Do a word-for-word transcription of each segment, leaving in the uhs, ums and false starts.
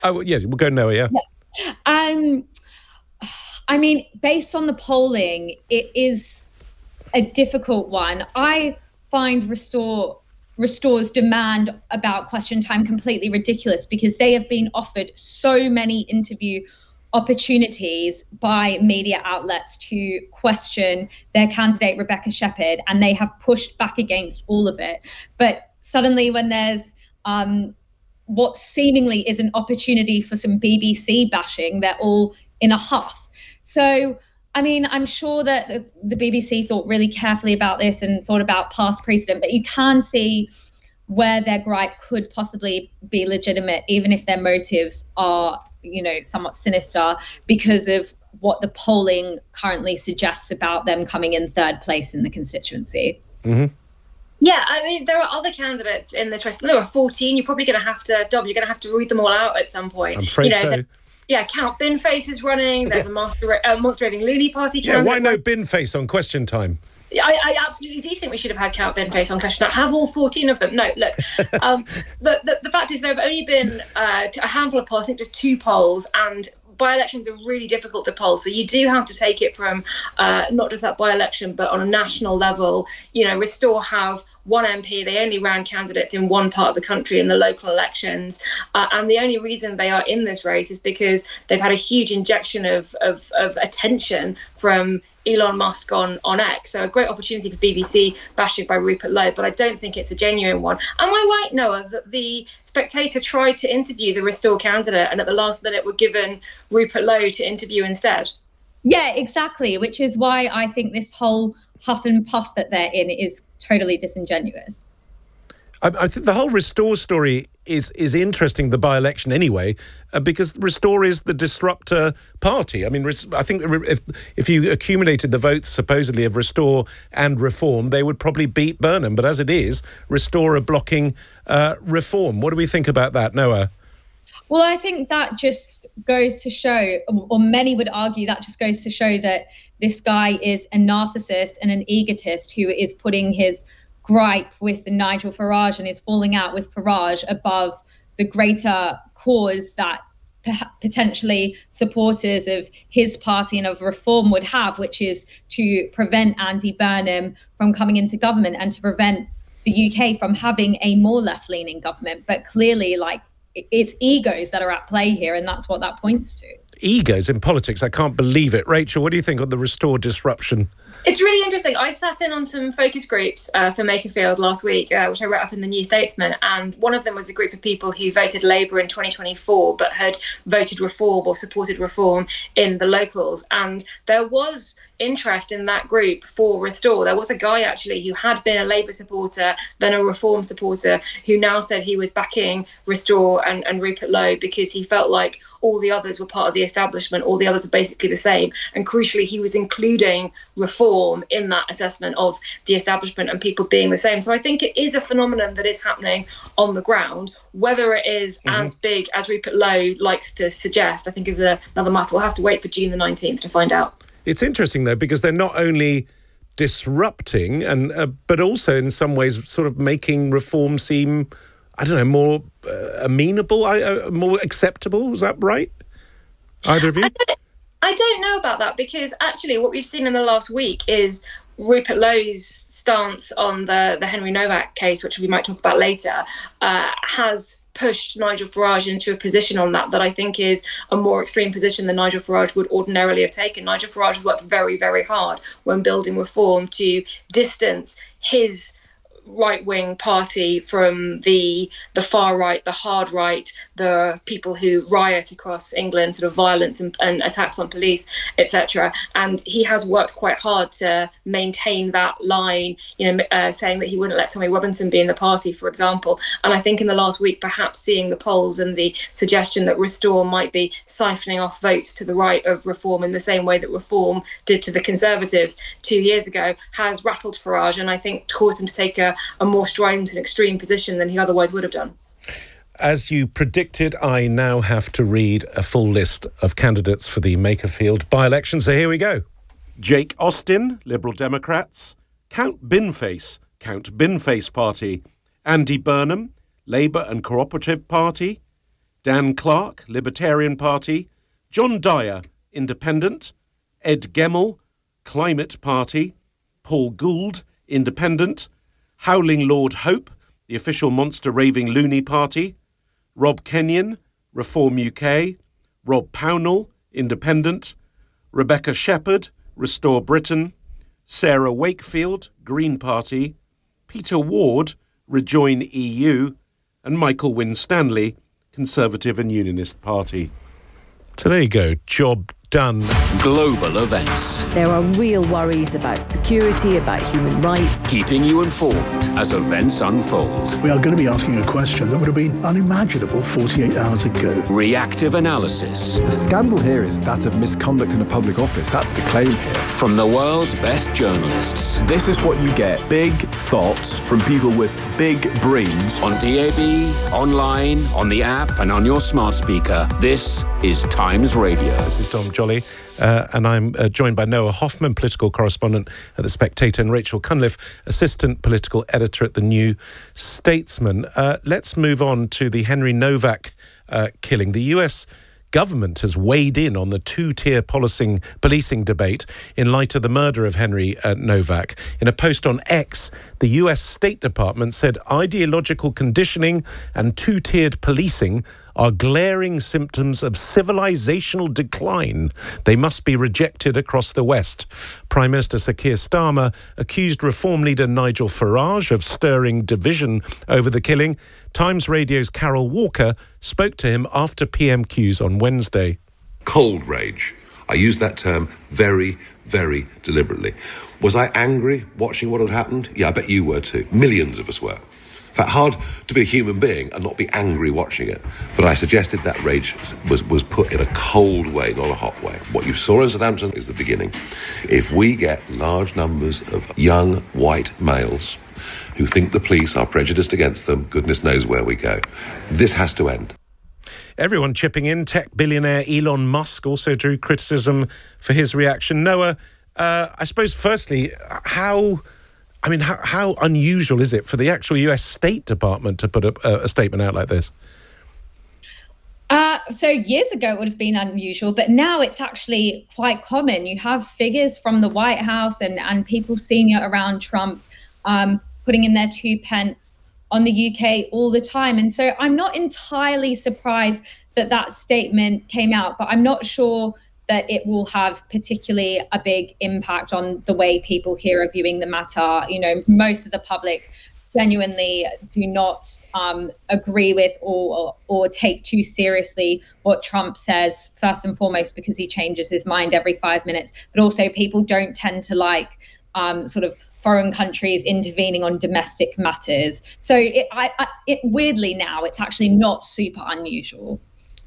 Oh, yeah, we'll go Noah, yeah. Yes. Um, I mean, based on the polling, it is a difficult one. I find Restore Restore's demand about Question Time completely ridiculous, because they have been offered so many interview opportunities by media outlets to question their candidate, Rebecca Shepherd, and they have pushed back against all of it. But suddenly when there's um, what seemingly is an opportunity for some B B C bashing, they're all in a huff. So I mean, I'm sure that the, the B B C thought really carefully about this and thought about past precedent, but you can see where their gripe could possibly be legitimate, even if their motives are, you know, somewhat sinister, because of what the polling currently suggests about them coming in third place in the constituency. Mm-hmm. Yeah, I mean, there are other candidates in this race. There are fourteen. You're probably going to have to, Dom, you're going to have to read them all out at some point. I'm afraid you know, so. the, Yeah, Count Binface is running. There's a monster, uh, monster raving loony party. Yeah, why no Binface on Question Time? I, I absolutely do think we should have had Count Binface on Question Time. Have all fourteen of them. No, look, um, the, the the fact is there have only been uh, a handful of polls, I think just two polls, and by-elections are really difficult to poll. So you do have to take it from uh, not just that by-election, but on a national level. You know, Restore have one M P. They only ran candidates in one part of the country in the local elections. Uh, and the only reason they are in this race is because they've had a huge injection of, of, of attention from Elon Musk on, on X. So a great opportunity for B B C bashing by Rupert Lowe, but I don't think it's a genuine one. Am I right, Noah, that the Spectator tried to interview the Restore candidate and at the last minute were given Rupert Lowe to interview instead? Yeah, exactly, which is why I think this whole huff and puff that they're in is totally disingenuous. I, I think the whole Restore story is is interesting, the by-election anyway, uh, because Restore is the disruptor party. I mean, I think if if you accumulated the votes supposedly of Restore and Reform, they would probably beat Burnham. But as it is, Restore are blocking uh, Reform. What do we think about that, Noah? Well, I think that just goes to show, or many would argue that just goes to show that this guy is a narcissist and an egotist who is putting his gripe with Nigel Farage and is falling out with Farage above the greater cause that p- potentially supporters of his party and of Reform would have, which is to prevent Andy Burnham from coming into government and to prevent the U K from having a more left-leaning government. But clearly, like, it's egos that are at play here, and that's what that points to. Egos in politics, I can't believe it. Rachel, what do you think of the Restore disruption? It's really interesting. I sat in on some focus groups uh, for Makerfield last week, uh, which I wrote up in the New Statesman, and one of them was a group of people who voted Labour in twenty twenty-four but had voted Reform or supported Reform in the locals. And there was interest in that group for Restore. There was a guy actually who had been a Labour supporter, then a Reform supporter, who now said he was backing Restore and, and Rupert Lowe because he felt like all the others were part of the establishment, all the others were basically the same. And crucially, he was including Reform in that assessment of the establishment and people being the same. So I think it is a phenomenon that is happening on the ground. Whether it is mm-hmm. as big as Rupert Lowe likes to suggest, I think is a, another matter. We'll have to wait for June the nineteenth to find out. It's interesting, though, because they're not only disrupting, and uh, but also in some ways sort of making Reform seem, I don't know, more uh, amenable, uh, more acceptable. Is that right? Either of you? I don't, I don't know about that, because actually what we've seen in the last week is Rupert Lowe's stance on the, the Henry Novak case, which we might talk about later, uh, has pushed Nigel Farage into a position on that that I think is a more extreme position than Nigel Farage would ordinarily have taken. Nigel Farage has worked very, very hard when building Reform to distance his right-wing party from the the far right, the hard right, the people who riot across England, sort of violence and, and attacks on police, et cetera. And he has worked quite hard to maintain that line, you know, uh, saying that he wouldn't let Tommy Robinson be in the party, for example. And I think in the last week, perhaps seeing the polls and the suggestion that Restore might be siphoning off votes to the right of Reform in the same way that Reform did to the Conservatives two years ago has rattled Farage, and I think caused him to take a a more strident and extreme position than he otherwise would have done. As you predicted, I now have to read a full list of candidates for the Makerfield by-election, so here we go. Jake Austin, Liberal Democrats. Count Binface, Count Binface Party. Andy Burnham, Labour and Cooperative Party. Dan Clark, Libertarian Party, John Dyer, Independent, Ed Gemmell, Climate Party, Paul Gould, Independent, Howling Lord Hope, the official monster raving loony party, Rob Kenyon, Reform U K, Rob Pownall, Independent, Rebecca Shepherd, Restore Britain, Sarah Wakefield, Green Party, Peter Ward, Rejoin E U, and Michael Winstanley, Conservative and Unionist Party. So there you go, job done. Global events. There are real worries about security, about human rights. Keeping you informed as events unfold. We are going to be asking a question that would have been unimaginable forty-eight hours ago. Reactive analysis. The scandal here is that of misconduct in a public office. That's the claim here. From the world's best journalists. This is what you get. Big thoughts from people with big brains. On D A B, online, on the app, and on your smart speaker. This is Times Radio. This is Tom Jolly, uh, and I'm uh, joined by Noah Hoffman, political correspondent at The Spectator, and Rachel Cunliffe, assistant political editor at The New Statesman. Uh, let's move on to the Henry Novak uh, killing. The U S government has weighed in on the two-tier policing, policing debate in light of the murder of Henry uh, Novak. In a post on X, the U S State Department said ideological conditioning and two-tiered policing are glaring symptoms of civilizational decline. They must be rejected across the West. Prime Minister Sir Keir Starmer accused Reform leader Nigel Farage of stirring division over the killing. Times Radio's Carol Walker spoke to him after P M Qs on Wednesday. Cold rage. I use that term very, very deliberately. Was I angry watching what had happened? Yeah, I bet you were too. Millions of us were. In fact, hard to be a human being and not be angry watching it. But I suggested that rage was, was put in a cold way, not a hot way. What you saw in Southampton is the beginning. If we get large numbers of young white males who think the police are prejudiced against them, goodness knows where we go. This has to end. Everyone chipping in. Tech billionaire Elon Musk also drew criticism for his reaction. Noah, uh, I suppose firstly, how... I mean, how, how unusual is it for the actual U S State Department to put a, a statement out like this? Uh, so years ago it would have been unusual, but now it's actually quite common. You have figures from the White House and, and people senior around Trump um, putting in their two pence on the U K all the time. And so I'm not entirely surprised that that statement came out, but I'm not sure that it will have particularly a big impact on the way people here are viewing the matter. You know, most of the public genuinely do not um, agree with or, or take too seriously what Trump says, first and foremost, because he changes his mind every five minutes. But also people don't tend to like um, sort of foreign countries intervening on domestic matters. So it, I, I, it weirdly now, it's actually not super unusual.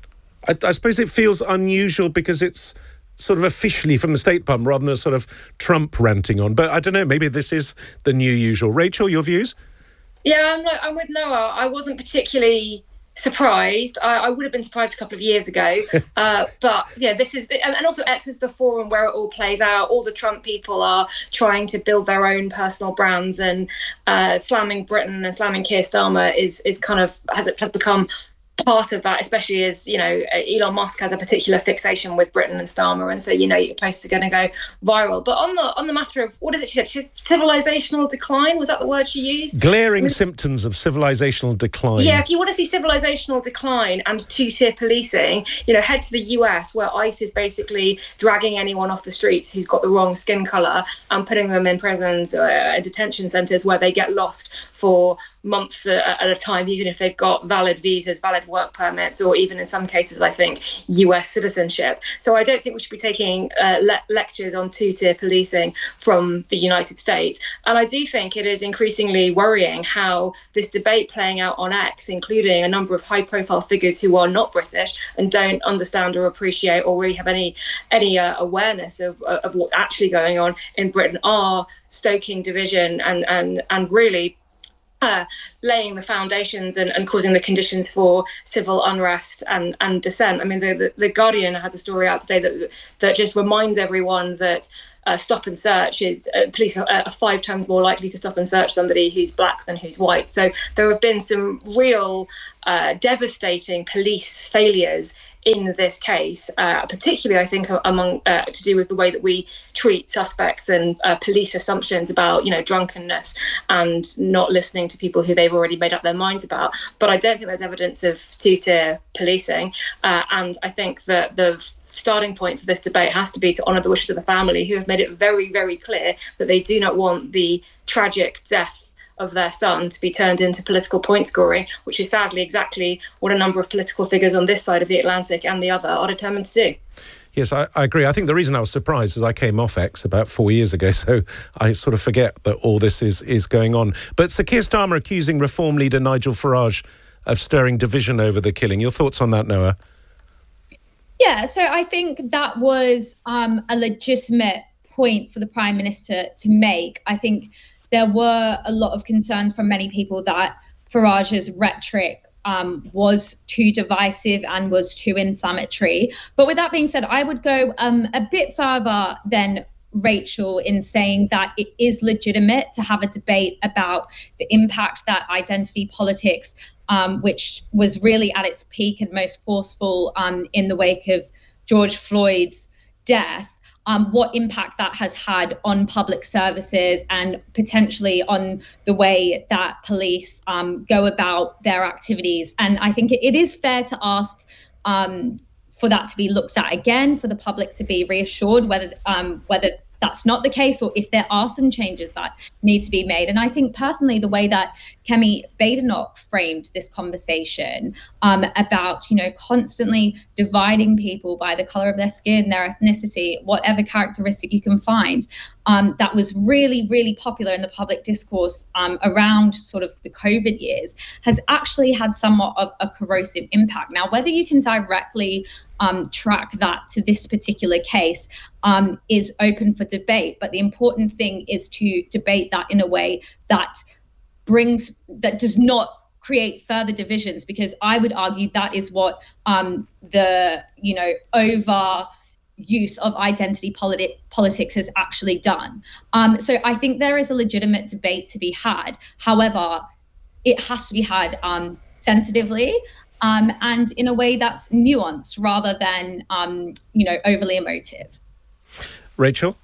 I, I suppose it feels unusual because it's sort of officially from the State Department rather than sort of Trump ranting on. But I don't know, maybe this is the new usual. Rachel, your views? Yeah, I'm, like, I'm with Noah. I wasn't particularly surprised. I, I would have been surprised a couple of years ago. uh, but yeah, this is, and, and also X is the forum where it all plays out. All the Trump people are trying to build their own personal brands, and uh, slamming Britain and slamming Keir Starmer is is kind of, has, it has become part of that, especially as, you know, Elon Musk has a particular fixation with Britain and Starmer, and so, you know, your posts are going to go viral. But on the on the matter of, what is it she said? She said civilizational decline, was that the word she used? Glaring I mean, symptoms symptoms of civilizational decline. Yeah, if you want to see civilizational decline and two-tier policing, you know, head to the U S, where ICE is basically dragging anyone off the streets who's got the wrong skin colour and putting them in prisons or uh, detention centres where they get lost for months at a time, even if they've got valid visas, valid work permits, or even in some cases, I think, U S citizenship. So I don't think we should be taking uh, le- lectures on two-tier policing from the United States. And I do think it is increasingly worrying how this debate playing out on X, including a number of high-profile figures who are not British and don't understand or appreciate or really have any any uh, awareness of of what's actually going on in Britain, are stoking division and and and really Uh, laying the foundations and, and causing the conditions for civil unrest and, and dissent. I mean, the, the, the Guardian has a story out today that that just reminds everyone that uh, stop and search is uh, police are, are five times more likely to stop and search somebody who's black than who's white. So there have been some real uh, devastating police failures in this case, uh, particularly I think among uh, to do with the way that we treat suspects and uh, police assumptions about, you know, drunkenness and not listening to people who they've already made up their minds about. But I don't think there's evidence of two-tier policing, uh, and I think that the starting point for this debate has to be to honour the wishes of the family, who have made it very, very clear that they do not want the tragic death of their son to be turned into political point scoring, which is sadly exactly what a number of political figures on this side of the Atlantic and the other are determined to do. Yes, I, I agree. I think the reason I was surprised is I came off X about four years ago, so I sort of forget that all this is, is going on. But Sir Keir Starmer accusing Reform leader Nigel Farage of stirring division over the killing. Your thoughts on that, Noah? Yeah, so I think that was um, a legitimate point for the Prime Minister to make. I think there were a lot of concerns from many people that Farage's rhetoric um, was too divisive and was too inflammatory. But with that being said, I would go um, a bit further than Rachel in saying that it is legitimate to have a debate about the impact that identity politics, um, which was really at its peak and most forceful um, in the wake of George Floyd's death, Um, what impact that has had on public services and potentially on the way that police um, go about their activities. And I think it, it is fair to ask um, for that to be looked at again, for the public to be reassured whether um, whether that's not the case or if there are some changes that need to be made. And I think personally, the way that Kemi Badenoch framed this conversation um, about, you know, constantly dividing people by the color of their skin, their ethnicity, whatever characteristic you can find, um, that was really, really popular in the public discourse um, around sort of the COVID years, has actually had somewhat of a corrosive impact. Now, whether you can directly um, track that to this particular case um, is open for debate. But the important thing is to debate that in a way that brings, that does not create further divisions, because I would argue that is what um, the, you know, over use of identity politi- politics has actually done. Um, so I think there is a legitimate debate to be had. However, it has to be had um, sensitively um, and in a way that's nuanced rather than, um, you know, overly emotive. Rachel?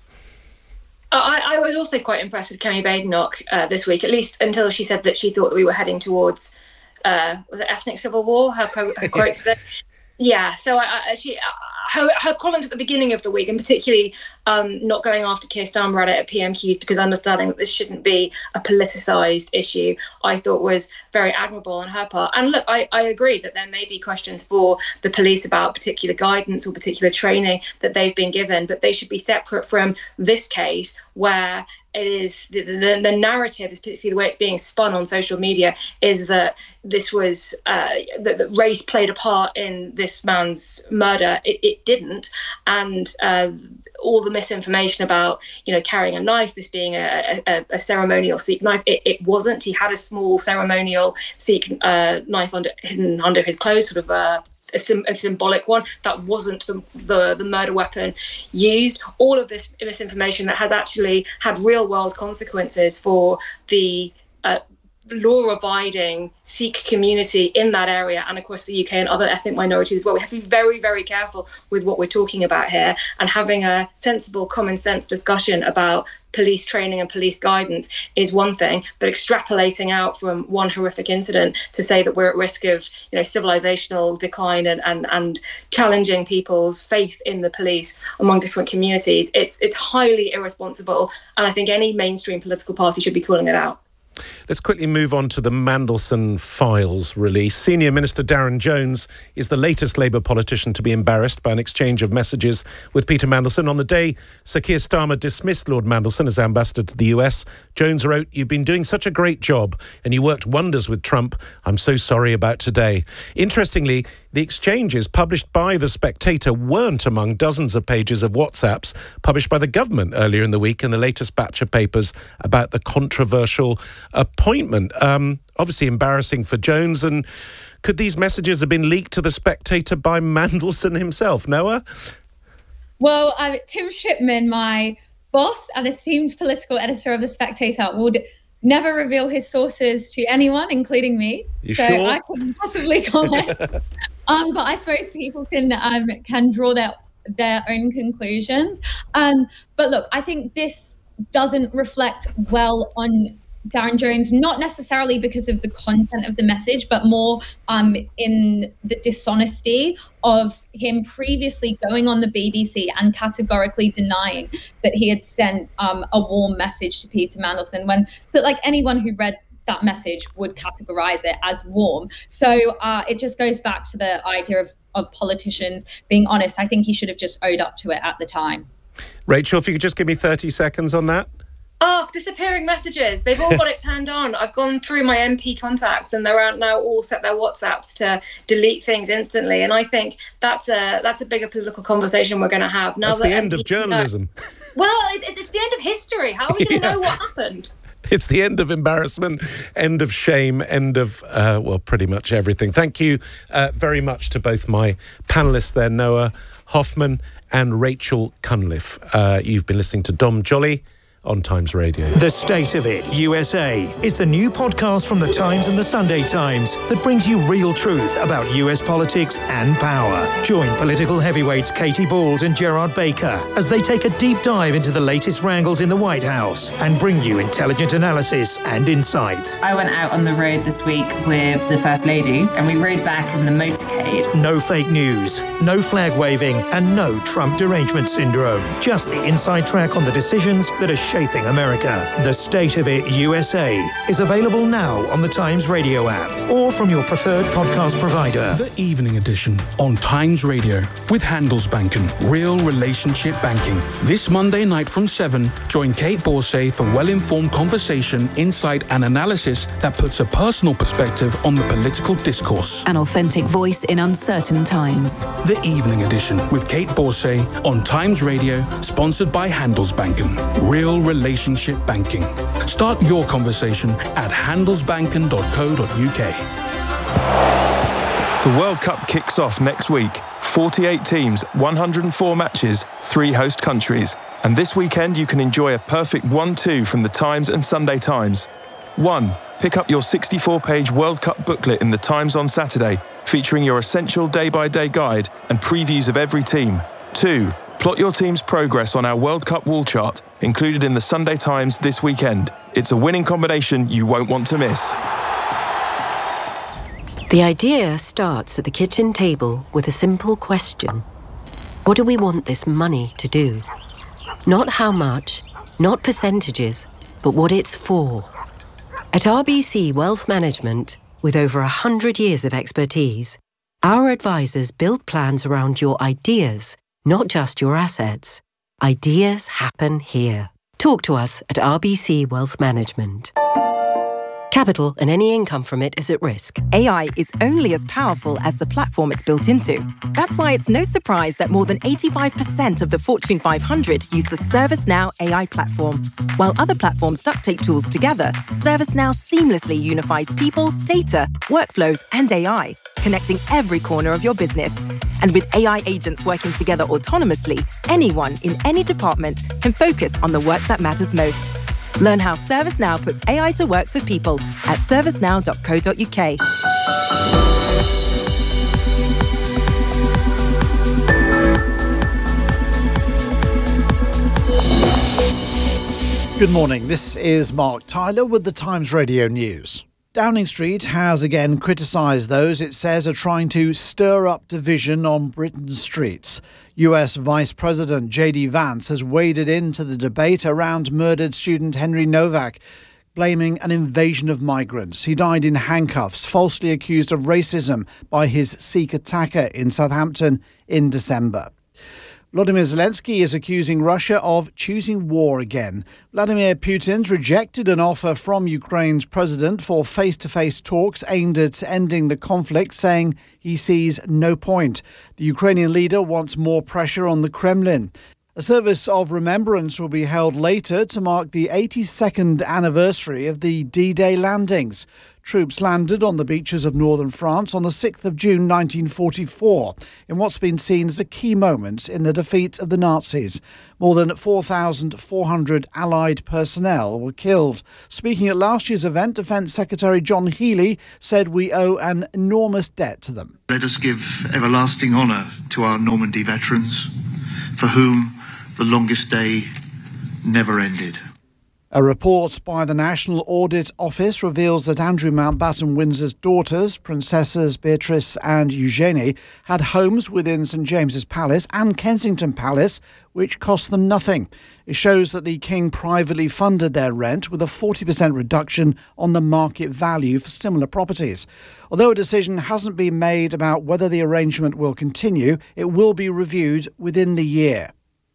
I, I was also quite impressed with Kemi Badenoch uh, this week, at least until she said that she thought that we were heading towards, uh, was it ethnic civil war? Her, her quote today. Yeah, so I, I, she, her, her comments at the beginning of the week, and particularly um, not going after Keir Starmer at P M Qs because understanding that this shouldn't be a politicised issue, I thought was very admirable on her part. And look, I, I agree that there may be questions for the police about particular guidance or particular training that they've been given, but they should be separate from this case where it is the, the, the narrative, is particularly the way it's being spun on social media, is that this was uh, that, that race played a part in this man's murder. It, it didn't, and uh, all the misinformation about, you know, carrying a knife, this being a, a, a ceremonial Sikh knife, it, it wasn't. He had a small ceremonial Sikh uh, knife under, hidden under his clothes, sort of a. A, sim- a symbolic one. That wasn't the, the the murder weapon used. All of this misinformation that has actually had real world consequences for the uh, law-abiding Sikh community in that area and across the U K and other ethnic minorities as well. We have to be very, very careful with what we're talking about here, and having a sensible, common sense discussion about police training and police guidance is one thing, but extrapolating out from one horrific incident to say that we're at risk of, you know, civilizational decline and, and, and challenging people's faith in the police among different communities, it's it's highly irresponsible, and I think any mainstream political party should be calling it out. Let's quickly move on to the Mandelson files release. Senior Minister Darren Jones is the latest Labour politician to be embarrassed by an exchange of messages with Peter Mandelson. On the day Sir Keir Starmer dismissed Lord Mandelson as ambassador to the U S, Jones wrote, "You've been doing such a great job and you worked wonders with Trump. I'm so sorry about today." Interestingly, the exchanges published by The Spectator weren't among dozens of pages of WhatsApps published by the government earlier in the week in the latest batch of papers about the controversial appointment. Um, obviously embarrassing for Jones. And could these messages have been leaked to The Spectator by Mandelson himself? Noah? Well, uh, Tim Shipman, my boss and esteemed political editor of The Spectator would never reveal his sources to anyone, including me. You so sure? I couldn't possibly comment. um, but I suppose people can um, can draw their their own conclusions. Um, but look, I think this doesn't reflect well on Darren Jones, not necessarily because of the content of the message, but more um, in the dishonesty of him previously going on the B B C and categorically denying that he had sent um, a warm message to Peter Mandelson, when, but like anyone who read that message would categorize it as warm. So uh, it just goes back to the idea of, of politicians being honest. I think he should have just owed up to it at the time. Rachel, if you could just give me thirty seconds on that. Oh, disappearing messages. They've all got it turned on. I've gone through my M P contacts and they're out now all set their WhatsApps to delete things instantly. And I think that's a that's a bigger political conversation we're going to have. Now that's that the end M Ps of journalism. Know. Well, it's, it's the end of history. How are we going to yeah. know what happened? It's the end of embarrassment, end of shame, end of, uh, well, pretty much everything. Thank you uh, very much to both my panellists there, Noah Hoffman and Rachel Cunliffe. Uh, you've been listening to Dom Jolly on Times Radio. The State of It U S A is the new podcast from The Times and The Sunday Times that brings you real truth about U S politics and power. Join political heavyweights Katie Balls and Gerard Baker as they take a deep dive into the latest wrangles in the White House and bring you intelligent analysis and insight. I went out on the road this week with the First Lady and we rode back in the motorcade. No fake news, no flag waving and no Trump derangement syndrome. Just the inside track on the decisions that are shaping America. The State of It U S A is available now on the Times Radio app or from your preferred podcast provider. The Evening Edition on Times Radio with Handelsbanken, real relationship banking. This Monday night from seven, join Kate Borsay for well-informed conversation, insight and analysis that puts a personal perspective on the political discourse. An authentic voice in uncertain times. The Evening Edition with Kate Borsay on Times Radio, sponsored by Handelsbanken. Real relationship banking. Start your conversation at handelsbanken dot co dot uk. The World Cup kicks off next week. forty-eight teams, one hundred four matches, three host countries. And this weekend you can enjoy a perfect one two from the Times and Sunday Times. one. Pick up your sixty-four page World Cup booklet in the Times on Saturday, featuring your essential day-by-day guide and previews of every team. two. Plot your team's progress on our World Cup wall chart, included in the Sunday Times this weekend. It's a winning combination you won't want to miss. The idea starts at the kitchen table with a simple question. What do we want this money to do? Not how much, not percentages, but what it's for. At R B C Wealth Management, with over one hundred years of expertise, our advisors build plans around your ideas, not just your assets. Ideas happen here. Talk to us at R B C Wealth Management. Capital and any income from it is at risk. A I is only as powerful as the platform it's built into. That's why it's no surprise that more than eighty-five percent of the Fortune five hundred use the ServiceNow A I platform. While other platforms duct tape tools together, ServiceNow seamlessly unifies people, data, workflows, and A I, connecting every corner of your business. And with A I agents working together autonomously, anyone in any department can focus on the work that matters most. Learn how ServiceNow puts A I to work for people at servicenow dot co dot uk. Good morning, this is Mark Tyler with the Times Radio News. Downing Street has again criticised those it says are trying to stir up division on Britain's streets. U S Vice President J D Vance has waded into the debate around murdered student Henry Novak, blaming an invasion of migrants. He died in handcuffs, falsely accused of racism by his Sikh attacker in Southampton in December. Volodymyr Zelensky is accusing Russia of choosing war again. Vladimir Putin's rejected an offer from Ukraine's president for face-to-face talks aimed at ending the conflict, saying he sees no point. The Ukrainian leader wants more pressure on the Kremlin. A service of remembrance will be held later to mark the eighty-second anniversary of the D-Day landings. Troops landed on the beaches of northern France on the sixth of June nineteen forty-four in what's been seen as a key moment in the defeat of the Nazis. More than four thousand four hundred Allied personnel were killed. Speaking at last year's event, Defence Secretary John Healey said we owe an enormous debt to them. Let us give everlasting honour to our Normandy veterans, for whom the longest day never ended. A report by the National Audit Office reveals that Andrew Mountbatten Windsor's daughters, Princesses Beatrice and Eugenie, had homes within St James's Palace and Kensington Palace, which cost them nothing. It shows that the King privately funded their rent with a forty percent reduction on the market value for similar properties. Although a decision hasn't been made about whether the arrangement will continue, it will be reviewed within the year.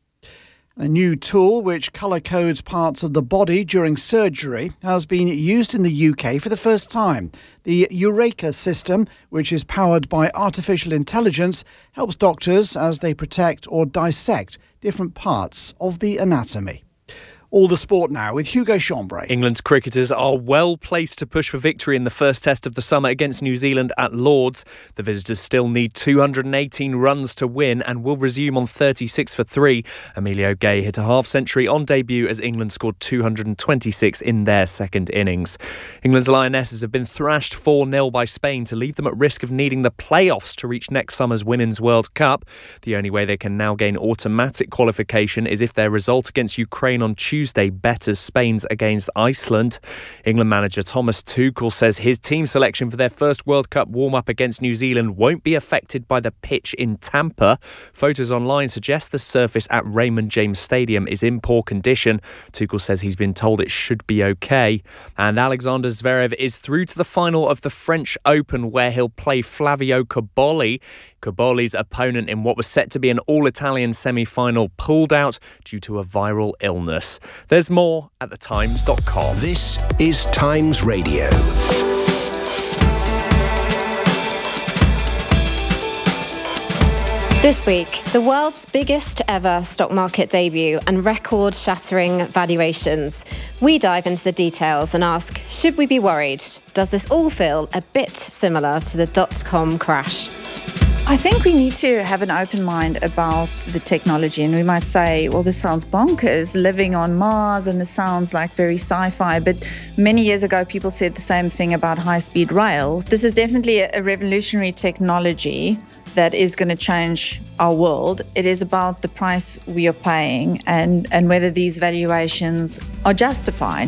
A new tool which colour codes parts of the body during surgery has been used in the U K for the first time. The Eureka system, which is powered by artificial intelligence, helps doctors as they protect or dissect different parts of the anatomy. All the sport now with Hugo Chambray. England's cricketers are well placed to push for victory in the first test of the summer against New Zealand at Lord's. The visitors still need two hundred eighteen runs to win and will resume on thirty-six for three. Emilio Gay hit a half-century on debut as England scored two hundred twenty-six in their second innings. England's Lionesses have been thrashed four nil by Spain to leave them at risk of needing the playoffs to reach next summer's Women's World Cup. The only way they can now gain automatic qualification is if their result against Ukraine on Tuesday Tuesday betters Spain's against Iceland. England manager Thomas Tuchel says his team selection for their first World Cup warm-up against New Zealand won't be affected by the pitch in Tampa. Photos online suggest the surface at Raymond James Stadium is in poor condition. Tuchel says he's been told it should be okay. And Alexander Zverev is through to the final of the French Open, where he'll play Flavio Cobolli. Cobolli's opponent in what was set to be an all-Italian semi-final pulled out due to a viral illness. There's more at the times dot com. This is Times Radio. This week, the world's biggest ever stock market debut and record-shattering valuations. We dive into the details and ask, should we be worried? Does this all feel a bit similar to the dot-com crash? I think we need to have an open mind about the technology, and we might say, well, this sounds bonkers, living on Mars, and this sounds like very sci-fi, but many years ago people said the same thing about high-speed rail. This is definitely a revolutionary technology that is going to change our world. It is about the price we are paying and, and whether these valuations are justified.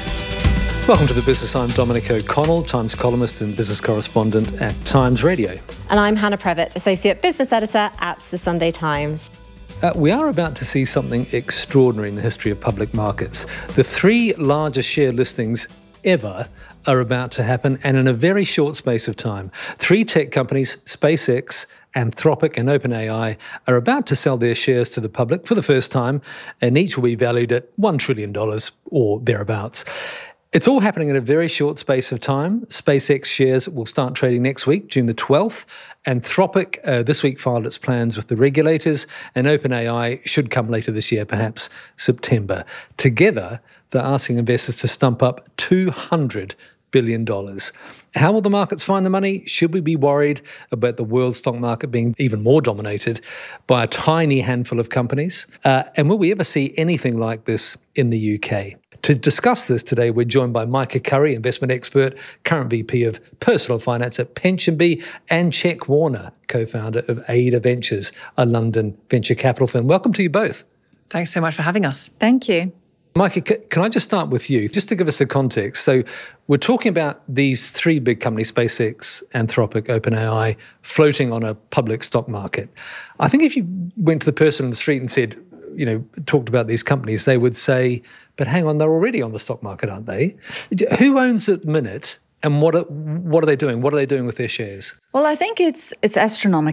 Welcome to The Business. I'm Dominic O'Connell, Times columnist and business correspondent at Times Radio. And I'm Hannah Previtt, Associate Business Editor at The Sunday Times. Uh, we are about to see something extraordinary in the history of public markets. The three largest share listings ever are about to happen, and in a very short space of time. Three tech companies, SpaceX, Anthropic and OpenAI, are about to sell their shares to the public for the first time, and each will be valued at one trillion dollars or thereabouts. It's all happening in a very short space of time. SpaceX shares will start trading next week, June the twelfth. Anthropic uh, this week filed its plans with the regulators, and OpenAI should come later this year, perhaps September. Together, they're asking investors to stump up two hundred billion dollars. How will the markets find the money? Should we be worried about the world stock market being even more dominated by a tiny handful of companies? Uh, and will we ever see anything like this in the U K? To discuss this today, we're joined by Micah Curry, investment expert, current V P of Personal Finance at PensionBee, and Czech Warner, co-founder of Ada Ventures, a London venture capital firm. Welcome to you both. Thanks so much for having us. Thank you. Micah, can I just start with you, just to give us the context? So we're talking about these three big companies, SpaceX, Anthropic, OpenAI, floating on a public stock market. I think if you went to the person on the street and said, you know, talked about these companies, they would say, but hang on, they're already on the stock market, aren't they? Who owns at the minute, and what are, what are they doing? What are they doing with their shares? Well, I think it's it's astronomical.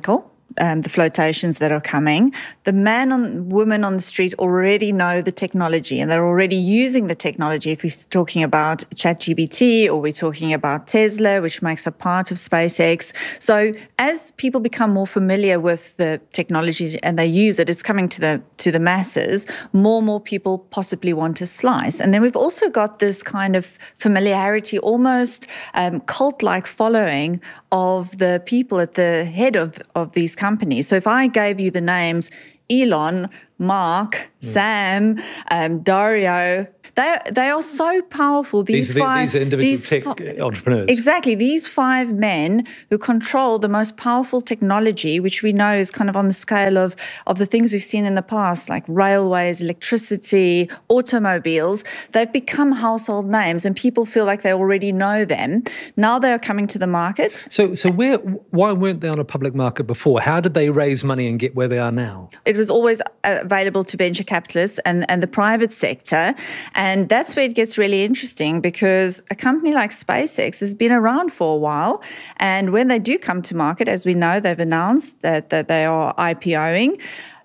Um, the flotations that are coming, the man and woman on the street already know the technology and they're already using the technology. If we're talking about ChatGPT or we're talking about Tesla, which makes a part of SpaceX. So as people become more familiar with the technology and they use it, it's coming to the to the masses, more and more people possibly want a slice. And then we've also got this kind of familiarity, almost um, cult-like following of the people at the head of, of these companies. So if I gave you the names Elon, Mark, mm. Sam, um, Dario, they they are so powerful. These, these five, these are individual these tech fi- entrepreneurs. Exactly. These five men who control the most powerful technology, which we know is kind of on the scale of, of the things we've seen in the past, like railways, electricity, automobiles. They've become household names and people feel like they already know them. Now they are coming to the market. So, so where, why weren't they on a public market before? How did they raise money and get where they are now? It was always available to venture capitalists and, and the private sector. And that's where it gets really interesting because a company like SpaceX has been around for a while. And when they do come to market, as we know, they've announced that, that they are IPOing.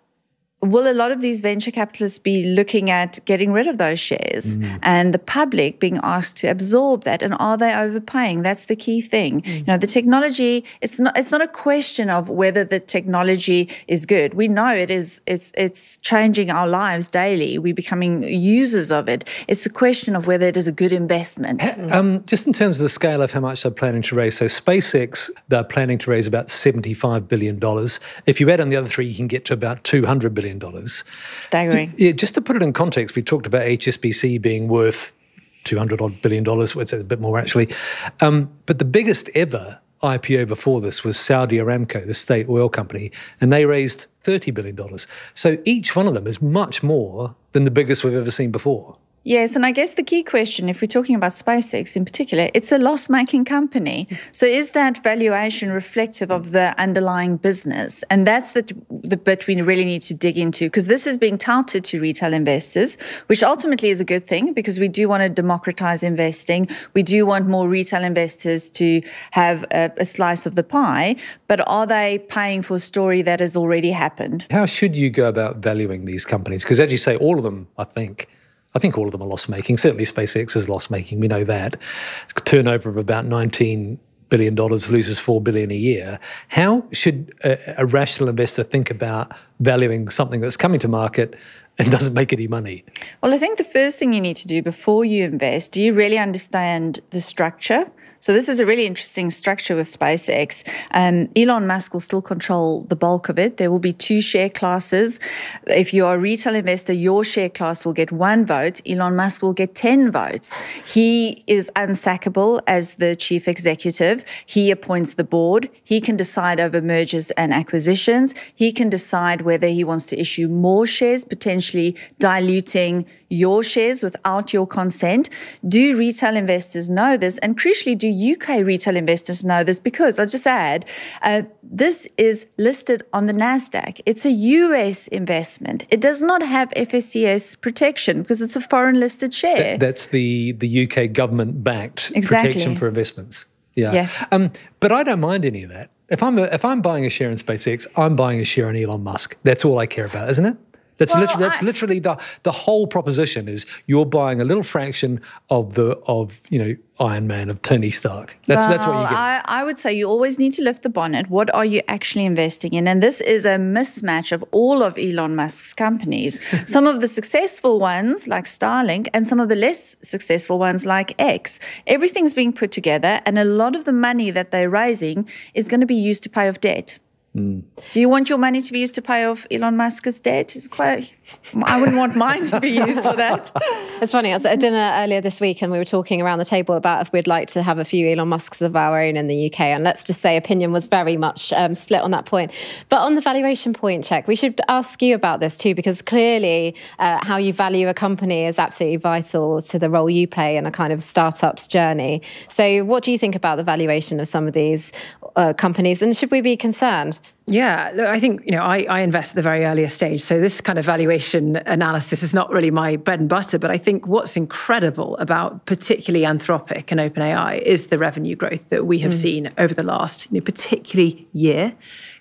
Will a lot of these venture capitalists be looking at getting rid of those shares mm. and the public being asked to absorb that? And are they overpaying? That's the key thing. Mm. You know, the technology, it's not it's not a question of whether the technology is good. We know it is, it's it's changing our lives daily. We're becoming users of it. It's a question of whether it is a good investment. Um, just in terms of the scale of how much they're planning to raise. So SpaceX, they're planning to raise about seventy-five billion dollars. If you add on the other three, you can get to about two hundred billion dollars. Staggering. Yeah, just to put it in context, we talked about H S B C being worth two hundred odd billion dollars, which is a bit more actually. Um, but the biggest ever I P O before this was Saudi Aramco, the state oil company, and they raised thirty billion dollars. So each one of them is much more than the biggest we've ever seen before. Yes, and I guess the key question, if we're talking about SpaceX in particular, it's a loss-making company. So is that valuation reflective of the underlying business? And that's the, the bit we really need to dig into, because this is being touted to retail investors, which ultimately is a good thing because we do want to democratize investing. We do want more retail investors to have a, a slice of the pie. But are they paying for a story that has already happened? How should you go about valuing these companies? Because as you say, all of them, I think, I think all of them are loss-making. Certainly SpaceX is loss-making. We know that. It's a turnover of about nineteen billion dollars, loses four billion dollars a year. How should a, a rational investor think about valuing something that's coming to market and doesn't make any money? Well, I think the first thing you need to do before you invest, do you really understand the structure? So this is a really interesting structure with SpaceX. Um, Elon Musk will still control the bulk of it. There will be two share classes. If you're a retail investor, your share class will get one vote. Elon Musk will get ten votes. He is unsackable as the chief executive. He appoints the board. He can decide over mergers and acquisitions. He can decide whether he wants to issue more shares, potentially diluting your shares without your consent. Do retail investors know this? And crucially, do U K retail investors know this? Because I'll just add, uh, this is listed on the NASDAQ. It's a U S investment. It does not have F S C S protection because it's a foreign listed share. Th- that's the, the U K government-backed exactly. protection for investments. Yeah. yeah. Um, but I don't mind any of that. If I'm, a, if I'm buying a share in SpaceX, I'm buying a share in Elon Musk. That's all I care about, isn't it? That's, well, literally, that's I, literally the the whole proposition is you're buying a little fraction of the of you know Iron Man, of Tony Stark. That's well, that's what you get. I, I would say you always need to lift the bonnet. What are you actually investing in? And this is a mismatch of all of Elon Musk's companies. Some of the successful ones like Starlink and some of the less successful ones like X. Everything's being put together and a lot of the money that they're raising is going to be used to pay off debt. Mm. Do you want your money to be used to pay off Elon Musk's debt? It's quite. I wouldn't want mine to be used for that. It's funny. I was at a dinner earlier this week, and we were talking around the table about if we'd like to have a few Elon Musks of our own in the U K. And let's just say, opinion was very much um, split on that point. But on the valuation point, Check, we should ask you about this too, because clearly, uh, how you value a company is absolutely vital to the role you play in a kind of startup's journey. So, what do you think about the valuation of some of these uh, companies, and should we be concerned? Yeah, look, I think, you know, I, I invest at the very earliest stage. So this kind of valuation analysis is not really my bread and butter. But I think what's incredible about particularly Anthropic and OpenAI is the revenue growth that we have mm. seen over the last, you know, particularly year.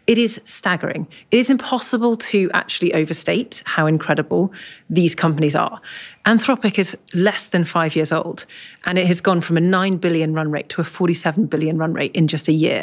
It is staggering. It is impossible to actually overstate how incredible these companies are. Anthropic is less than five years old, and it has gone from a nine billion run rate to a forty-seven billion run rate in just a year.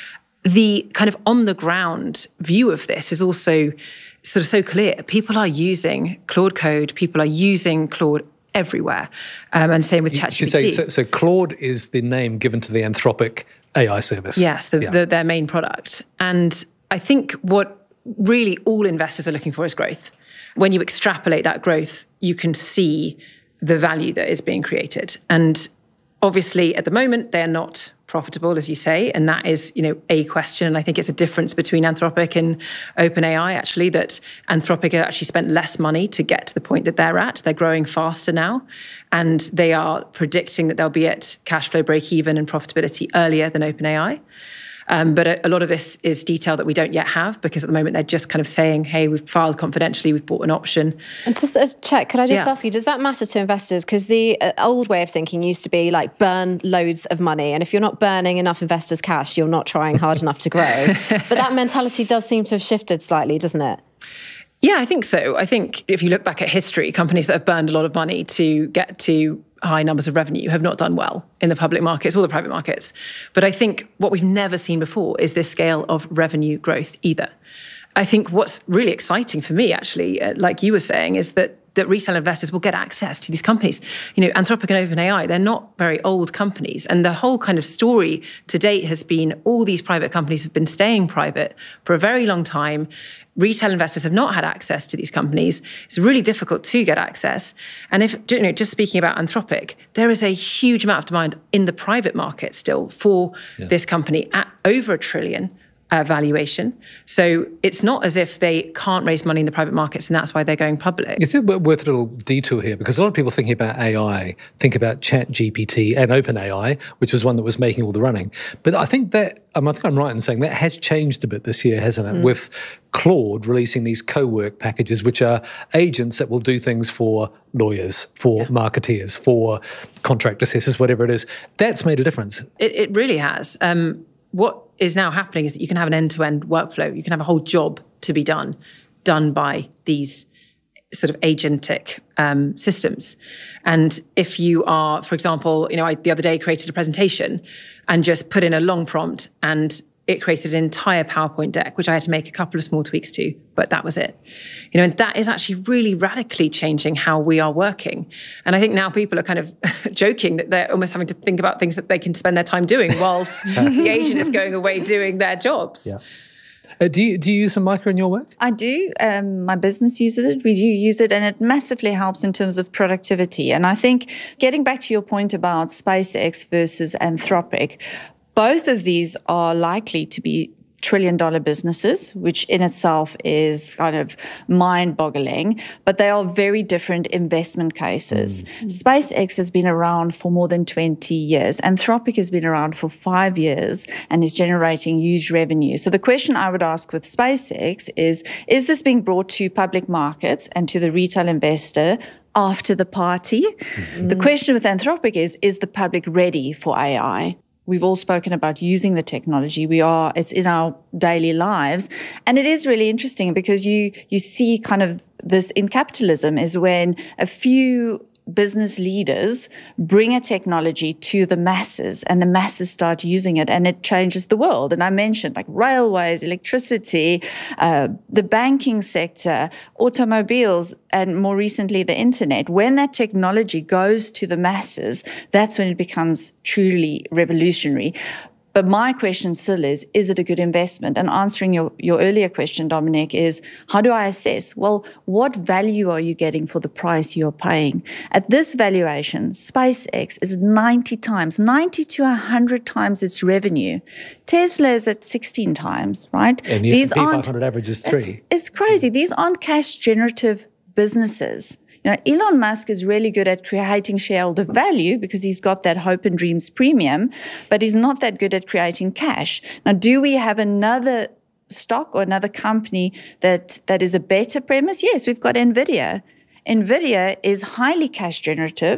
The kind of on-the-ground view of this is also sort of so clear. People are using Claude Code. People are using Claude everywhere. Um, and same with ChatGPT. So, so Claude is the name given to the Anthropic A I service. Yes, the, yeah. the, their main product. And I think what really all investors are looking for is growth. When you extrapolate that growth, you can see the value that is being created. And obviously, at the moment, they're not profitable, as you say, and that is, you know, a question. And I think it's a difference between Anthropic and OpenAI, actually, that Anthropic has actually spent less money to get to the point that they're at. They're growing faster now, and they are predicting that they'll be at cash flow break even and profitability earlier than OpenAI. Um, but a, a lot of this is detail that we don't yet have, because at the moment they're just kind of saying, hey, we've filed confidentially, we've bought an option. And just uh, check, could I just Yeah. ask you, does that matter to investors? Because the uh, old way of thinking used to be like burn loads of money. And if you're not burning enough investors' cash, you're not trying hard enough to grow. But that mentality does seem to have shifted slightly, doesn't it? Yeah, I think so. I think if you look back at history, companies that have burned a lot of money to get to high numbers of revenue have not done well in the public markets or the private markets. But I think what we've never seen before is this scale of revenue growth either. I think what's really exciting for me, actually, uh, like you were saying, is that that retail investors will get access to these companies. You know, Anthropic and OpenAI, they're not very old companies. And the whole kind of story to date has been all these private companies have been staying private for a very long time. Retail investors have not had access to these companies. It's really difficult to get access. And if, you know, just speaking about Anthropic, there is a huge amount of demand in the private market still for Yeah. this company at over a trillion uh, valuation. So it's not as if they can't raise money in the private markets, and that's why they're going public. It's worth a little detour here, because a lot of people thinking about A I think about ChatGPT and OpenAI, which was one that was making all the running. But I think that, I think I'm right in saying that has changed a bit this year, hasn't it? Mm. With Claude releasing these co-work packages, which are agents that will do things for lawyers, for marketeers, for contract assessors, whatever it is. That's made a difference. It, it really has. Um, what is now happening is that you can have an end-to-end workflow. You can have a whole job to be done, done by these sort of agentic um, systems. And if you are, for example, you know, I the other day created a presentation and just put in a long prompt, and it created an entire PowerPoint deck, which I had to make a couple of small tweaks to, but that was it. You know, and that is actually really radically changing how we are working. And I think now people are kind of joking that they're almost having to think about things that they can spend their time doing whilst the agent is going away doing their jobs. Yeah. Uh, do you do you use Samika in your work? I do. Um, my business uses it. We do use it, and it massively helps in terms of productivity. And I think getting back to your point about SpaceX versus Anthropic, both of these are likely to be trillion dollar businesses, which in itself is kind of mind boggling, but they are very different investment cases. Mm. SpaceX has been around for more than twenty years. Anthropic has been around for five years and is generating huge revenue. So the question I would ask with SpaceX is, is this being brought to public markets and to the retail investor after the party? Mm-hmm. The question with Anthropic is, is the public ready for A I? We've all spoken about using the technology. We are, it's in our daily lives. And it is really interesting because you, you see kind of this in capitalism is when a few business leaders bring a technology to the masses and the masses start using it and it changes the world. And I mentioned like railways, electricity, uh, the banking sector, automobiles, and more recently the internet. When that technology goes to the masses, that's when it becomes truly revolutionary. But my question still is, is it a good investment? And answering your, your earlier question, Dominic, is how do I assess? Well, what value are you getting for the price you're paying? At this valuation, SpaceX is ninety times, ninety to one hundred times its revenue. Tesla is at sixteen times, right? And the S and P five hundred average is three. It's, it's crazy. These aren't cash generative businesses. You know, Elon Musk is really good at creating shareholder value because he's got that hope and dreams premium, but he's not that good at creating cash. Now, do we have another stock or another company that, that is a better premise? Yes, we've got NVIDIA. NVIDIA is highly cash generative,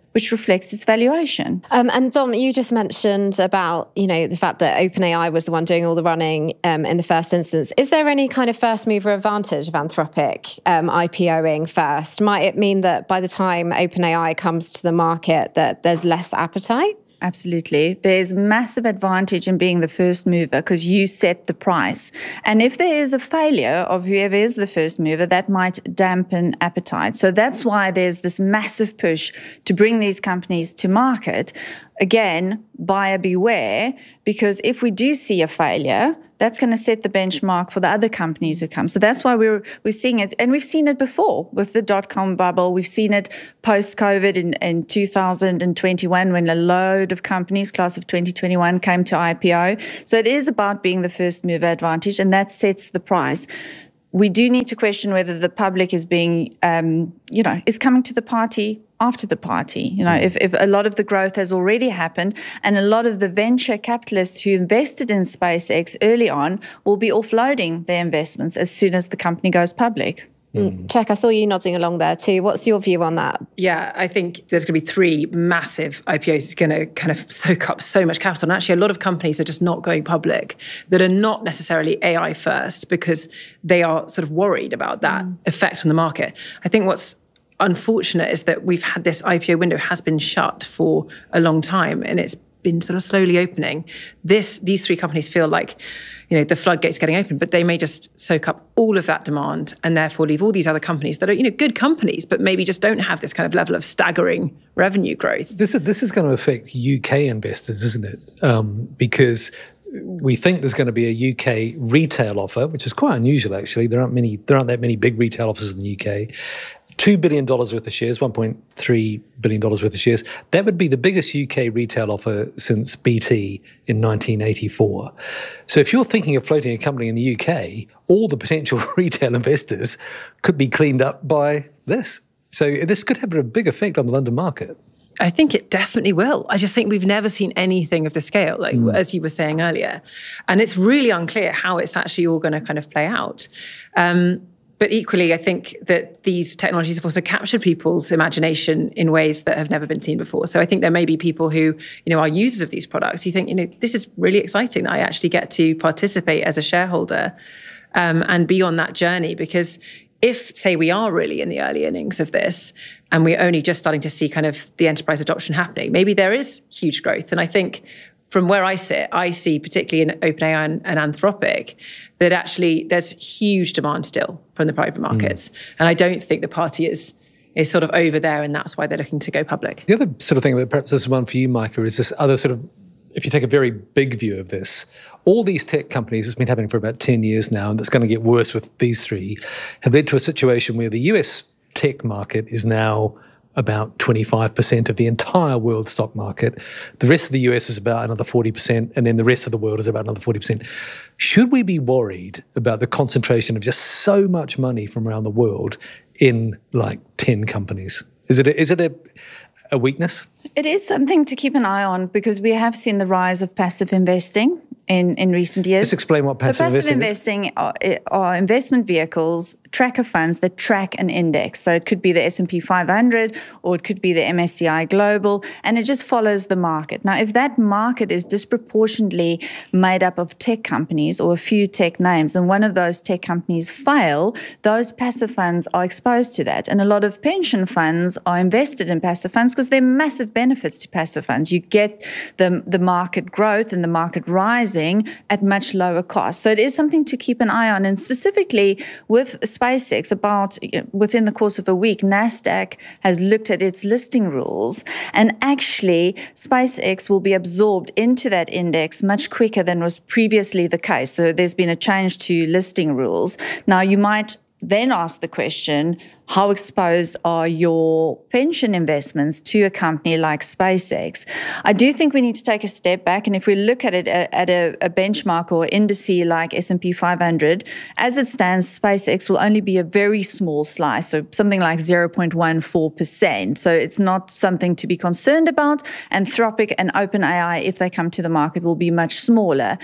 which reflects its valuation. Um, and Dom, you just mentioned about, you know, the fact that OpenAI was the one doing all the running um, in the first instance. Is there any kind of first mover advantage of Anthropic um, IPOing first? Might it mean that by the time OpenAI comes to the market that there's less appetite? Absolutely. There's massive advantage in being the first mover because you set the price. And if there is a failure of whoever is the first mover, that might dampen appetite. So that's why there's this massive push to bring these companies to market. Again, buyer beware, because if we do see a failure, that's going to set the benchmark for the other companies who come. So that's why we're we're seeing it. And we've seen it before with the dot-com bubble. We've seen it post-COVID in, in two thousand twenty-one when a load of companies, class of twenty twenty-one, came to I P O. So it is about being the first mover advantage, and that sets the price. We do need to question whether the public is being, um, you know, is coming to the party after the party. You know, if, if a lot of the growth has already happened and a lot of the venture capitalists who invested in SpaceX early on will be offloading their investments as soon as the company goes public. Mm. Check, I saw you nodding along there too. What's your view on that? Yeah, I think there's going to be three massive I P Os. It's going to kind of soak up so much capital. And actually, a lot of companies are just not going public that are not necessarily A I first because they are sort of worried about that mm. effect on the market. I think what's unfortunate is that we've had this I P O window has been shut for a long time and it's been sort of slowly opening. This, these three companies feel like, you know, the floodgates getting open, but they may just soak up all of that demand and therefore leave all these other companies that are, you know, good companies, but maybe just don't have this kind of level of staggering revenue growth. This is, this is going to affect U K investors, isn't it? Um, because we think there's going to be a U K retail offer, which is quite unusual, actually. There aren't many, there aren't that many big retail offers in the U K. two billion dollars worth of shares, one point three billion dollars worth of shares. That would be the biggest U K retail offer since B T in nineteen eighty-four. So if you're thinking of floating a company in the U K, all the potential retail investors could be cleaned up by this. So this could have a big effect on the London market. I think it definitely will. I just think we've never seen anything of the scale, like mm. as you were saying earlier. And it's really unclear how it's actually all going to kind of play out. Um, But equally, I think that these technologies have also captured people's imagination in ways that have never been seen before. So I think there may be people who, you know, are users of these products who think, you know, this is really exciting that I actually get to participate as a shareholder um, and be on that journey. Because if, say, we are really in the early innings of this and we're only just starting to see kind of the enterprise adoption happening, maybe there is huge growth. And I think from where I sit, I see, particularly in OpenAI and, and Anthropic, that actually there's huge demand still from the private markets. Mm. And I don't think the party is is sort of over there, and that's why they're looking to go public. The other sort of thing, that perhaps this is one for you, Micah, is this other sort of, if you take a very big view of this, all these tech companies, it's been happening for about ten years now, and it's going to get worse with these three, have led to a situation where the U S tech market is now about twenty-five percent of the entire world stock market. The rest of the U S is about another forty percent, and then the rest of the world is about another forty percent. Should we be worried about the concentration of just so much money from around the world in like ten companies? Is it a, is it a, a weakness? It is something to keep an eye on because we have seen the rise of passive investing in, in recent years. Just explain what passive, so passive investing is. Passive investing are, are investment vehicles, tracker funds that track an index. So it could be the S and P five hundred or it could be the M S C I Global, and it just follows the market. Now, if that market is disproportionately made up of tech companies or a few tech names, and one of those tech companies fail, those passive funds are exposed to that. And a lot of pension funds are invested in passive funds because there are massive benefits to passive funds. You get the, the market growth and the market rising at much lower cost. So it is something to keep an eye on. And specifically with SpaceX, about within the course of a week, NASDAQ has looked at its listing rules, and actually SpaceX will be absorbed into that index much quicker than was previously the case. So there's been a change to listing rules. Now, you might then ask the question, how exposed are your pension investments to a company like SpaceX? I do think we need to take a step back, and if we look at it at a, a benchmark or indice like S and P five hundred, as it stands, SpaceX will only be a very small slice, so something like zero point one four percent. So it's not something to be concerned about. Anthropic and OpenAI, if they come to the market, will be much smaller.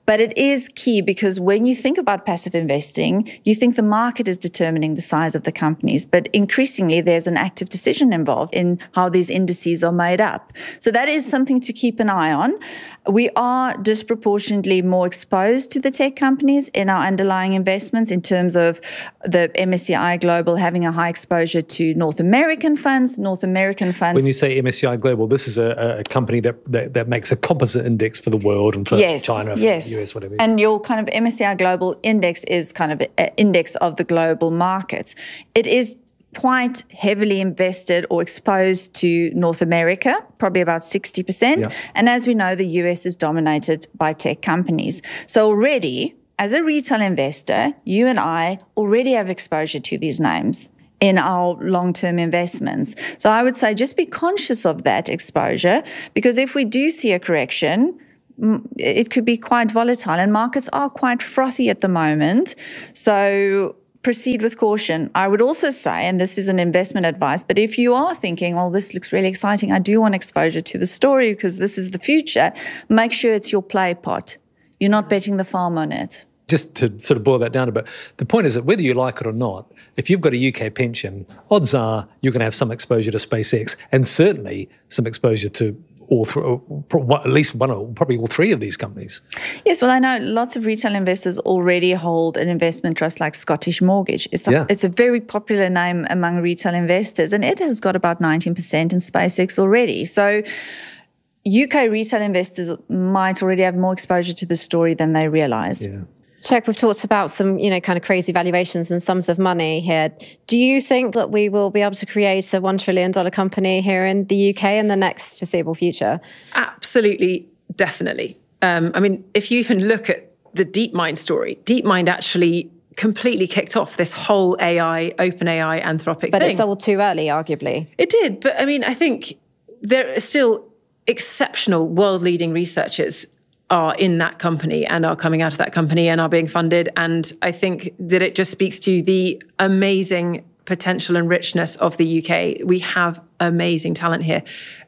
But it is key because when you think about passive investing, you think the market is determining the size of the companies, but increasingly there's an active decision involved in how these indices are made up. So that is something to keep an eye on. We are disproportionately more exposed to the tech companies in our underlying investments in terms of the M S C I Global having a high exposure to North American funds, North American funds. When you say M S C I Global, this is a, a company that, that, that makes a composite index for the world and for yes, China, for yes. the U S, whatever. And your kind of M S C I Global index is kind of an index of the global markets. It is quite heavily invested or exposed to North America, probably about sixty percent. Yeah. And as we know, the U S is dominated by tech companies. So already, as a retail investor, you and I already have exposure to these names in our long-term investments. So I would say just be conscious of that exposure, because if we do see a correction, it could be quite volatile, and markets are quite frothy at the moment. So proceed with caution. I would also say, and this is an investment advice, but if you are thinking, well, this looks really exciting, I do want exposure to the story because this is the future, make sure it's your play pot. You're not betting the farm on it. Just to sort of boil that down a bit, the point is that whether you like it or not, if you've got a U K pension, odds are you're going to have some exposure to SpaceX and certainly some exposure to all th- at least one or probably all three of these companies. Yes, well, I know lots of retail investors already hold an investment trust like Scottish Mortgage. It's a, yeah. it's a very popular name among retail investors, and it has got about nineteen percent in SpaceX already. So U K retail investors might already have more exposure to the story than they realise. Yeah. Check, we've talked about some, you know, kind of crazy valuations and sums of money here. Do you think that we will be able to create a one trillion dollars company here in the U K in the next foreseeable future? Absolutely, definitely. Um, I mean, if you even look at the DeepMind story, DeepMind actually completely kicked off this whole A I, OpenAI, Anthropic but thing. But it sold too early, arguably. It did, but I mean, I think there are still exceptional world-leading researchers are in that company and are coming out of that company and are being funded. And I think that it just speaks to the amazing potential and richness of the U K. We have amazing talent here.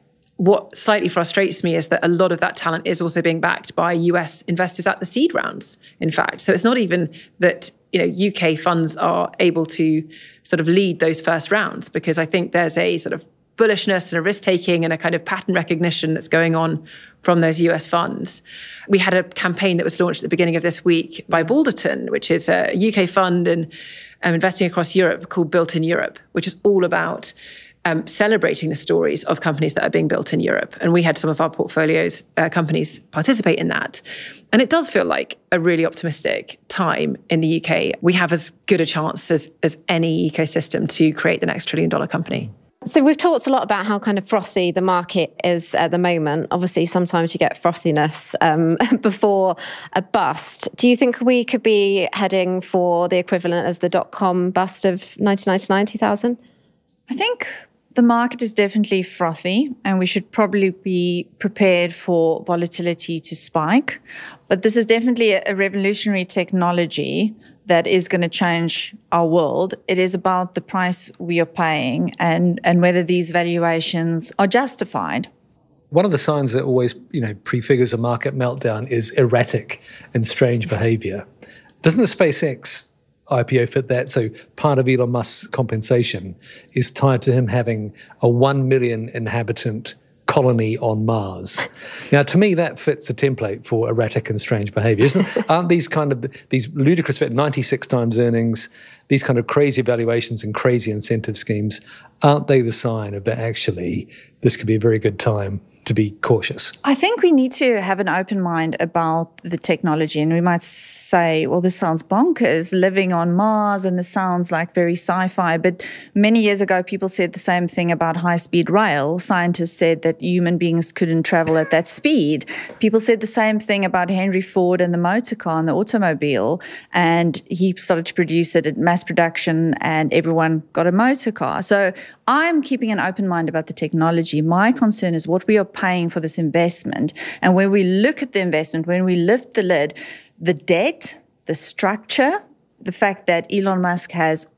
What slightly frustrates me is that a lot of that talent is also being backed by U S investors at the seed rounds, in fact. So it's not even that, you know, U K funds are able to sort of lead those first rounds, because I think there's a sort of bullishness and a risk-taking and a kind of pattern recognition that's going on from those U S funds. We had a campaign that was launched at the beginning of this week by Balderton, which is a U K fund and um, investing across Europe called Built in Europe, which is all about um, celebrating the stories of companies that are being built in Europe. And we had some of our portfolios uh, companies participate in that. And it does feel like a really optimistic time in the U K. We have as good a chance as, as any ecosystem to create the next trillion dollar company. So we've talked a lot about how kind of frothy the market is at the moment. Obviously, sometimes you get frothiness um, before a bust. Do you think we could be heading for the equivalent as the dot-com bust of nineteen ninety-nine, two thousand? I think the market is definitely frothy, and we should probably be prepared for volatility to spike. But this is definitely a revolutionary technology that is going to change our world. It is about the price we are paying and, and whether these valuations are justified. One of the signs that always, you know, prefigures a market meltdown is erratic and strange behavior. Doesn't the SpaceX I P O fit that? So part of Elon Musk's compensation is tied to him having a one million inhabitant colony on Mars. Now, to me, that fits a template for erratic and strange behaviour. Isn't, aren't these kind of, these ludicrous, ninety-six times earnings, these kind of crazy valuations and crazy incentive schemes, aren't they the sign of that actually this could be a very good time to be cautious? I think we need to have an open mind about the technology, and we might say, well, this sounds bonkers, living on Mars, and this sounds like very sci-fi. But many years ago, people said the same thing about high-speed rail. Scientists said that human beings couldn't travel at that speed. People said the same thing about Henry Ford and the motor car and the automobile, and he started to produce it at mass production, and everyone got a motor car. So I'm keeping an open mind about the technology. My concern is what we are paying for this investment. And when we look at the investment, when we lift the lid, the debt, the structure, the fact that Elon Musk has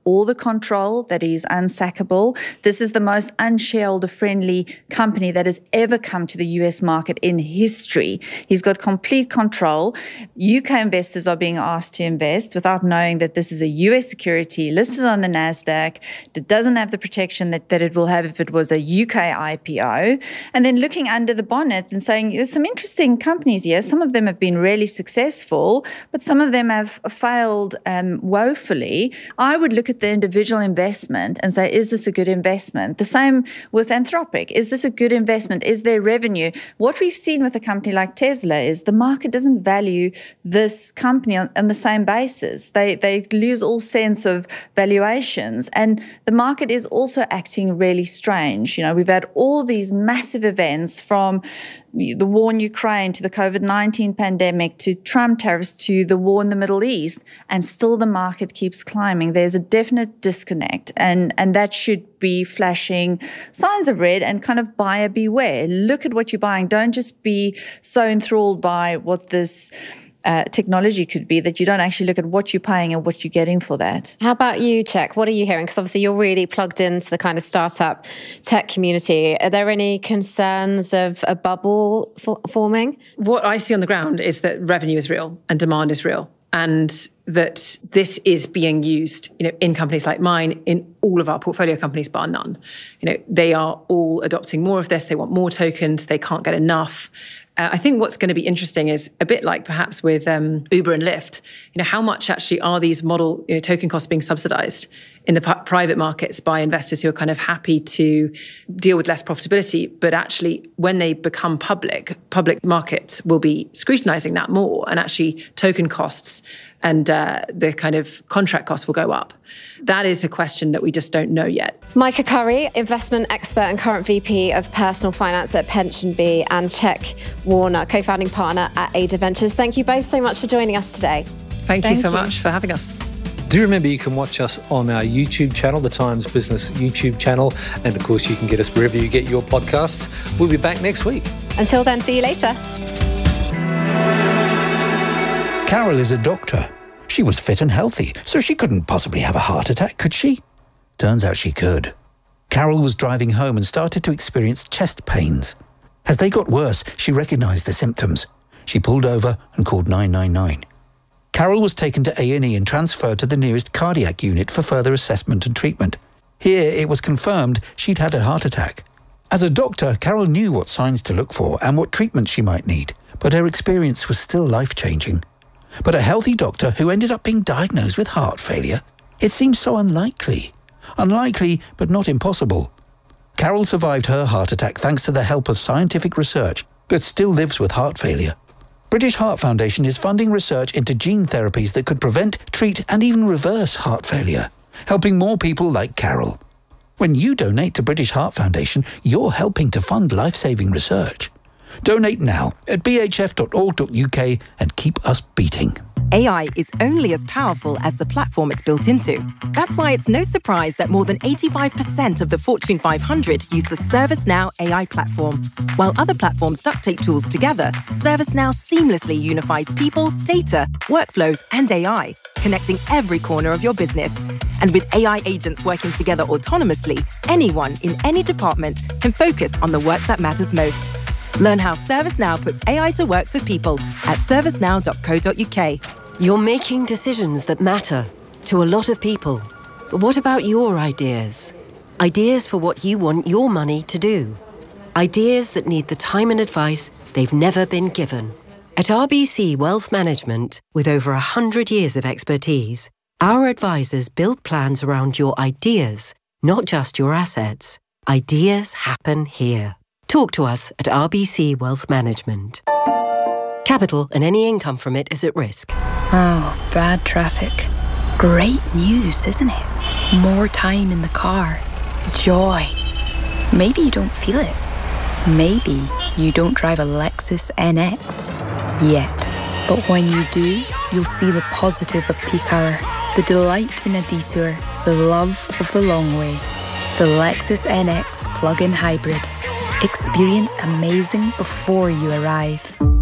all the control, that he's unsackable. This is the most unshareholder-friendly company that has ever come to the U S market in history. He's got complete control. U K investors are being asked to invest without knowing that this is a U S security listed on the NASDAQ that doesn't have the protection that, that it will have if it was a U K I P O. And then looking under the bonnet and saying, there's some interesting companies here. Some of them have been really successful, but some of them have failed um, woefully. I would look at the individual investment and say, is this a good investment? The same with Anthropic. Is this a good investment? Is there revenue? What we've seen with a company like Tesla is the market doesn't value this company on, on the same basis. They, they lose all sense of valuations. And the market is also acting really strange. You know, we've had all these massive events from the war in Ukraine to the COVID nineteen pandemic to Trump tariffs to the war in the Middle East, and still the market keeps climbing. There's a definite disconnect, and, and that should be flashing signs of red and kind of buyer beware. Look at what you're buying. Don't just be so enthralled by what this Uh, technology could be that you don't actually look at what you're paying and what you're getting for that. How about you, Czech? What are you hearing? Because obviously you're really plugged into the kind of startup tech community. Are there any concerns of a bubble for- forming? What I see on the ground is that revenue is real and demand is real, and that this is being used, you know, in companies like mine, in all of our portfolio companies, bar none. You know, they are all adopting more of this. They want more tokens. They can't get enough. Uh, I think what's going to be interesting is a bit like perhaps with um, Uber and Lyft. You know, how much actually are these model you know, token costs being subsidized in the p- private markets by investors who are kind of happy to deal with less profitability, but actually when they become public, public markets will be scrutinizing that more, and actually token costs and uh, the kind of contract costs will go up. That is a question that we just don't know yet. Micah Curry, investment expert and current V P of personal finance at PensionBee, and Czech Warner, co-founding partner at Ada Ventures. Thank you both so much for joining us today. Thank, Thank you so you. much for having us. Do remember you can watch us on our YouTube channel, the Times Business YouTube channel, and of course you can get us wherever you get your podcasts. We'll be back next week. Until then, see you later. Carol is a doctor. She was fit and healthy, so she couldn't possibly have a heart attack, could she? Turns out she could. Carol was driving home and started to experience chest pains. As they got worse, she recognised the symptoms. She pulled over and called nine nine nine. Carol was taken to A and E and transferred to the nearest cardiac unit for further assessment and treatment. Here, it was confirmed she'd had a heart attack. As a doctor, Carol knew what signs to look for and what treatment she might need, but her experience was still life-changing. But a healthy doctor who ended up being diagnosed with heart failure? It seems so unlikely. Unlikely, but not impossible. Carol survived her heart attack thanks to the help of scientific research, but still lives with heart failure. British Heart Foundation is funding research into gene therapies that could prevent, treat, and even reverse heart failure, helping more people like Carol. When you donate to British Heart Foundation, you're helping to fund life-saving research. Donate now at b h f dot org dot u k and keep us beating. A I is only as powerful as the platform it's built into. That's why it's no surprise that more than eighty-five percent of the Fortune five hundred use the ServiceNow A I platform. While other platforms duct tape tools together, ServiceNow seamlessly unifies people, data, workflows, and A I, connecting every corner of your business. And with A I agents working together autonomously, anyone in any department can focus on the work that matters most. Learn how ServiceNow puts A I to work for people at servicenow dot co dot u k. You're making decisions that matter to a lot of people. But what about your ideas? Ideas for what you want your money to do. Ideas that need the time and advice they've never been given. At R B C Wealth Management, with over one hundred years of expertise, our advisors build plans around your ideas, not just your assets. Ideas happen here. Talk to us at R B C Wealth Management. Capital and any income from it is at risk. Oh, bad traffic. Great news, isn't it? More time in the car. Joy. Maybe you don't feel it. Maybe you don't drive a Lexus N X yet. But when you do, you'll see the positive of peak hour, the delight in a detour, the love of the long way. The Lexus N X plug-in hybrid. Experience amazing before you arrive.